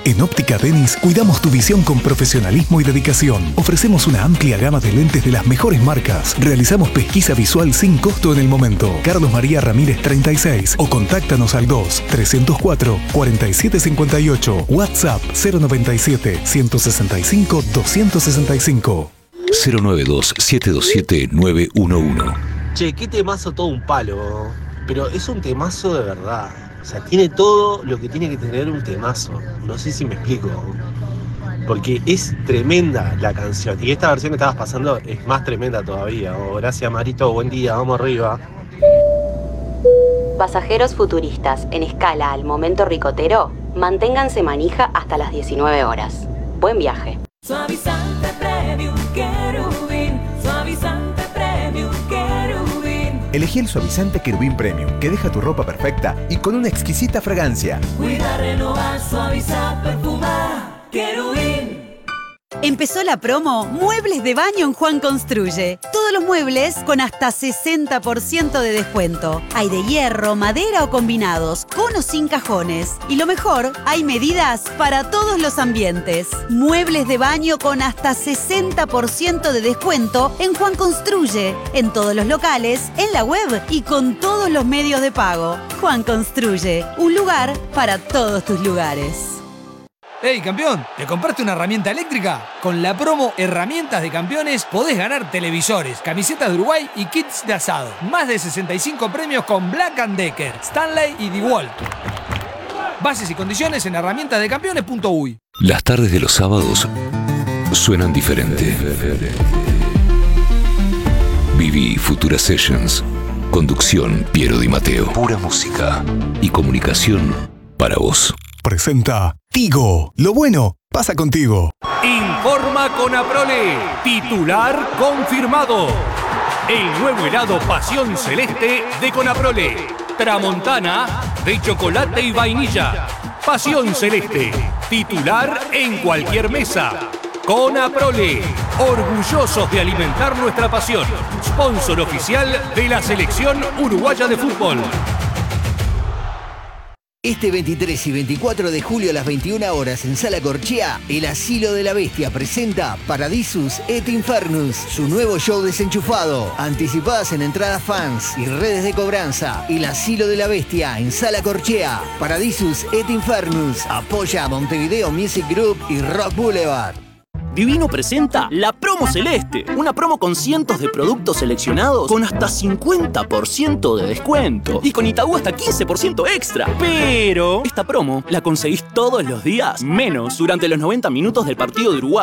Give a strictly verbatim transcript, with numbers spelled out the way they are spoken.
En Óptica Denis cuidamos tu visión con profesionalismo y dedicación. Ofrecemos una amplia gama de lentes de las mejores marcas. Realizamos pesquisa visual sin costo en el momento. Carlos María Ramírez treinta y seis o contáctanos al dos, trescientos cuatro, cuarenta y siete cincuenta y ocho. WhatsApp cero noventa y siete, ciento sesenta y cinco, doscientos sesenta y cinco. cero nueve dos, siete dos siete, nueve uno uno. Che, qué temazo, todo un palo. Pero es un temazo de verdad. O sea, tiene todo lo que tiene que tener un temazo. No sé si me explico. Porque es tremenda la canción. Y esta versión que estabas pasando es más tremenda todavía. Oh, gracias, Marito. Buen día. Vamos arriba. Pasajeros futuristas en escala al momento ricotero, manténganse manija hasta las diecinueve horas. Buen viaje. Suavizante Premium Querubín. Suavizante Premium Querubín. Elegí el suavizante Querubín Premium, que deja tu ropa perfecta y con una exquisita fragancia. Cuida, renovar, suavizar, perfumar. Querubín. Empezó la promo Muebles de Baño en Juan Construye. Todos los muebles con hasta sesenta por ciento de descuento. Hay de hierro, madera o combinados, con o sin cajones. Y lo mejor, hay medidas para todos los ambientes. Muebles de baño con hasta sesenta por ciento de descuento en Juan Construye. En todos los locales, en la web y con todos los medios de pago. Juan Construye, un lugar para todos tus lugares. ¡Hey, campeón! ¿Te compraste una herramienta eléctrica? Con la promo Herramientas de Campeones podés ganar televisores, camisetas de Uruguay y kits de asado. Más de sesenta y cinco premios con Black and Decker, Stanley y DeWalt. Bases y condiciones en herramientas de campeones punto uy. Las tardes de los sábados suenan diferente. Viví Futura Sessions. Conducción Piero Di Matteo. Pura música y comunicación para vos. Presenta Tigo. Lo bueno pasa contigo. Informa Conaprole. Titular confirmado. El nuevo helado Pasión Celeste de Conaprole. Tramontana de chocolate y vainilla. Pasión Celeste. Titular en cualquier mesa. Conaprole. Orgullosos de alimentar nuestra pasión. Sponsor oficial de la Selección Uruguaya de Fútbol. Este veintitrés y veinticuatro de julio a las veintiuna horas en Sala Corchea, El Asilo de la Bestia presenta Paradisus et Infernus, su nuevo show desenchufado. Anticipadas en entradas fans y redes de cobranza. El Asilo de la Bestia en Sala Corchea. Paradisus et Infernus. Apoya a Montevideo Music Group y Rock Boulevard. Divino presenta la Promo Celeste, una promo con cientos de productos seleccionados con hasta cincuenta por ciento de descuento y con Itaú hasta quince por ciento extra. Pero esta promo la conseguís todos los días, menos durante los noventa minutos del partido de Uruguay.